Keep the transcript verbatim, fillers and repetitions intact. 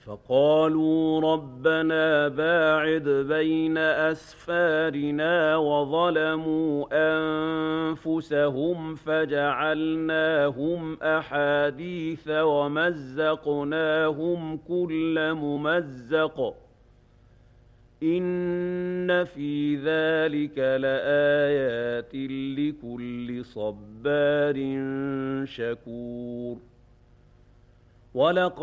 فقالوا ربنا باعد بين أسفارنا وظلموا أنفسهم فجعلناهم أحاديث ومزقناهم كل ممزق إن في ذلك لآيات لكل صبار شكور. ولقد